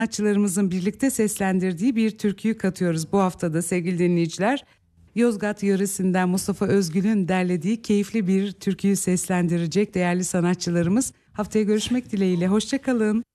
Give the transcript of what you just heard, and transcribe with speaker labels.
Speaker 1: sanatçılarımızın birlikte seslendirdiği bir türküyü katıyoruz bu haftada sevgili dinleyiciler. Yozgat yöresinden Mustafa Özgül'ün derlediği keyifli bir türküyü seslendirecek değerli sanatçılarımız. Haftaya görüşmek dileğiyle. Hoşça kalın.